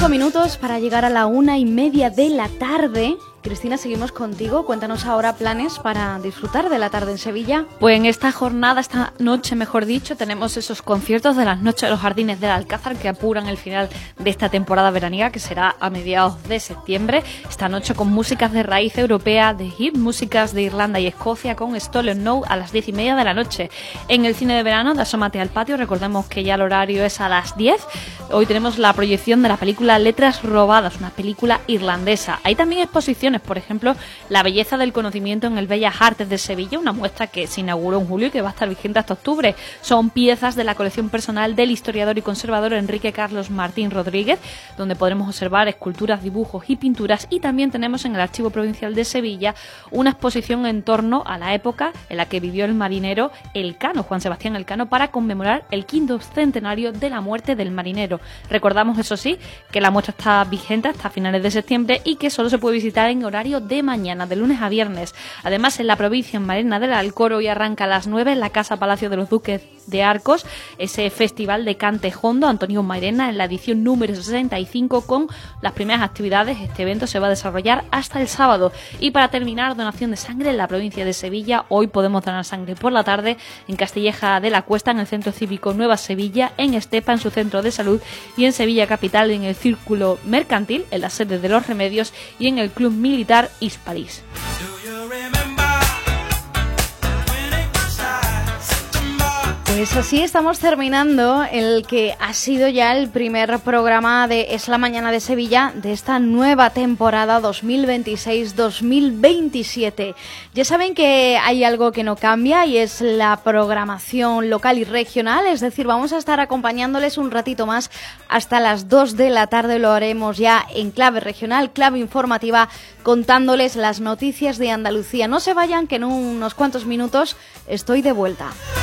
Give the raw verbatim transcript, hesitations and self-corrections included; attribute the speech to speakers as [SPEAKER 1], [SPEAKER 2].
[SPEAKER 1] Cinco minutos para llegar a la una y media de la tarde. Cristina, seguimos contigo. Cuéntanos ahora planes para disfrutar de la tarde en Sevilla.
[SPEAKER 2] Pues en esta jornada, esta noche mejor dicho, tenemos esos conciertos de las noches de los jardines del Alcázar que apuran el final de esta temporada veraniega, que será a mediados de septiembre. Esta noche con músicas de raíz europea, de hip, músicas de Irlanda y Escocia con Stolen No a las diez y media de la noche. En el cine de verano de Asómate al Patio, recordemos que ya el horario es a las diez. Hoy tenemos la proyección de la película Letras Robadas, una película irlandesa. Hay también exposiciones, por ejemplo, La belleza del conocimiento en el Bellas Artes de Sevilla, una muestra que se inauguró en julio y que va a estar vigente hasta octubre. Son piezas de la colección personal del historiador y conservador Enrique Carlos Martín Rodríguez, donde podremos observar esculturas, dibujos y pinturas. Y también tenemos en el Archivo Provincial de Sevilla una exposición en torno a la época en la que vivió el marinero Elcano, Juan Sebastián Elcano, para conmemorar el quinto centenario de la muerte del marinero. Recordamos, eso sí, que la muestra está vigente hasta finales de septiembre y que solo se puede visitar en horario de mañana, de lunes a viernes. Además, en la provincia, en Marina del Alcor, hoy arranca a las nueve en la Casa Palacio de los Duques de Arcos ese festival de cante jondo Antonio Mairena en la edición número sesenta y cinco con las primeras actividades. Este evento se va a desarrollar hasta el sábado. Y para terminar, donación de sangre en la provincia de Sevilla. Hoy podemos donar sangre por la tarde en Castilleja de la Cuesta, en el Centro Cívico Nueva Sevilla, en Estepa, en su centro de salud, y en Sevilla Capital, en el Círculo Mercantil, en la sede de los Remedios, y en el Club Militar Hispalis.
[SPEAKER 1] Pues así estamos terminando el que ha sido ya el primer programa de Es la Mañana de Sevilla de esta nueva temporada dos mil veintiséis dos mil veintisiete. Ya saben que hay algo que no cambia y es la programación local y regional, es decir, vamos a estar acompañándoles un ratito más hasta las dos de la tarde. Lo haremos ya en clave regional, clave informativa, contándoles las noticias de Andalucía. No se vayan, que en unos cuantos minutos estoy de vuelta.